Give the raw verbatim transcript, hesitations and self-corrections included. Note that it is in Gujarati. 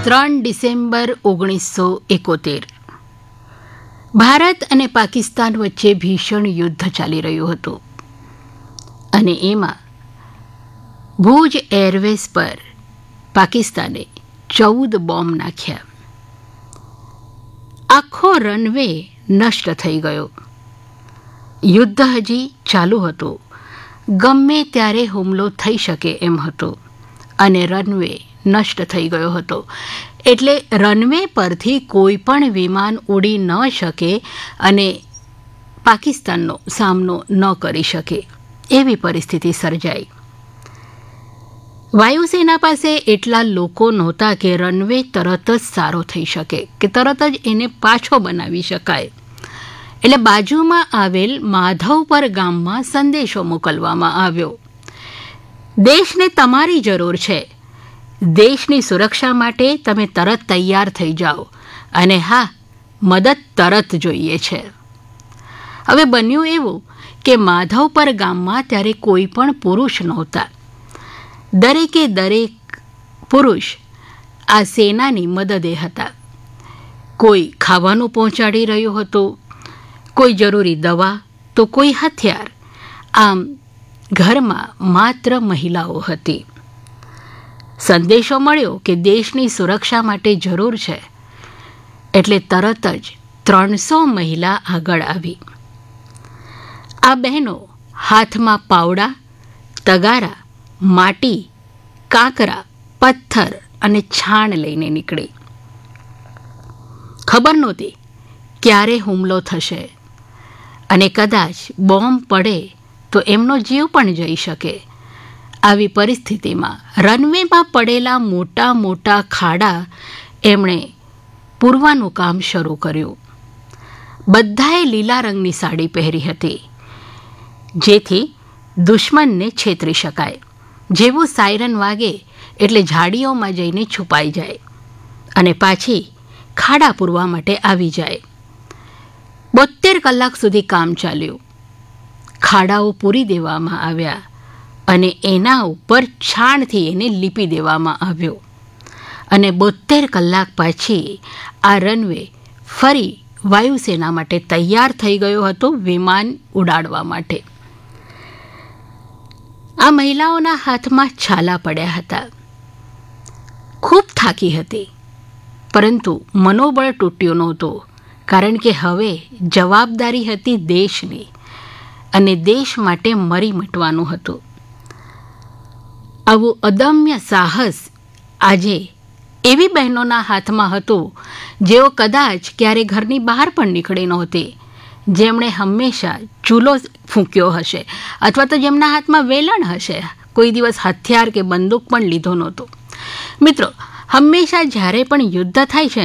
ત્રણ ડિસેમ્બર ઓગણીસો એકોતેર ભારત અને પાકિસ્તાન વચ્ચે ભીષણ યુદ્ધ ચાલી રહ્યું હતું અને એમાં ભુજ એરવેઝ પર પાકિસ્તાને ચૌદ બોમ્બ નાખ્યા. આખો રનવે નષ્ટ થઈ ગયો. યુદ્ધ હજી ચાલુ હતું. ગમે ત્યારે હુમલો થઈ શકે એમ હતો અને રનવે નષ્ટ થઈ ગયો હતો. એટલે રનવે પરથી કોઈ પણ વિમાન ઉડી ન શકે અને પાકિસ્તાનનો સામનો ન કરી શકે એવી પરિસ્થિતિ સર્જાઈ. વાયુસેના પાસે એટલા લોકો નહોતા કે રનવે તરત જ સારો થઈ શકે, કે તરત જ એને પાછો બનાવી શકાય. એટલે બાજુમાં આવેલ માધવપર ગામમાં સંદેશો મોકલવામાં આવ્યો. દેશને તમારી જરૂર છે. દેશની સુરક્ષા માટે તમે તરત તૈયાર થઈ જાઓ અને હા, મદદ તરત જોઈએ છે. હવે બન્યું એવું કે માધવપર ગામમાં ત્યારે કોઈ પણ પુરુષ નહોતા. દરેકે દરેક પુરુષ આ સેનાની મદદે હતા. કોઈ ખાવાનું પહોંચાડી રહ્યું હતું, કોઈ જરૂરી દવા, તો કોઈ હથિયાર. આમ ઘરમાં માત્ર મહિલાઓ હતી. સંદેશો મળ્યો કે દેશની સુરક્ષા માટે જરૂર છે એટલે તરત જ ત્રણસો મહિલા આગળ આવી. આ બહેનો હાથમાં પાવડા, તગારા, માટી, કાંકરા, પથ્થર અને છાણ લઈને નીકળી. ખબર નહોતી ક્યારે હુમલો થશે અને કદાચ બોમ્બ પડે તો એમનો જીવ પણ જઈ શકે. આવી પરિસ્થિતિમાં રનવેમાં પડેલા મોટા મોટા ખાડા એમણે પૂરવાનું કામ શરૂ કર્યું. બધાએ લીલા રંગની સાડી પહેરી હતી જેથી દુશ્મનને છેતરી શકાય. જેવું સાયરન વાગે એટલે ઝાડીઓમાં જઈને છુપાઈ જાય અને પાછી ખાડા પૂરવા માટે આવી જાય. બોતેર કલાક સુધી કામ ચાલ્યું. ખાડાઓ પૂરી દેવામાં આવ્યા અને એના ઉપર છાણથી એને લીપી દેવામાં આવ્યો અને બોતેર કલાક પછી આ રનવે ફરી વાયુસેના માટે તૈયાર થઈ ગયો હતો વિમાન ઉડાડવા માટે. આ મહિલાઓના હાથમાં છાલા પડ્યા હતા. ખૂબ થાકી હતી, પરંતુ મનોબળ તૂટ્યું નહોતું, કારણ કે હવે જવાબદારી હતી દેશની અને દેશ માટે મરી મટવાનું હતું. આવું અદમ્ય સાહસ આજે એવી બહેનોના હાથમાં હતું જેઓ કદાચ ક્યારે ઘરની બહાર પણ નીકળી નહોતી, જેમણે હંમેશા ચૂલો ફૂંક્યો હશે અથવા તો જેમના હાથમાં વેલણ હશે, કોઈ દિવસ હથિયાર કે બંદૂક પણ લીધો નહોતો. મિત્રો, હંમેશા જ્યારે પણ યુદ્ધ થાય છે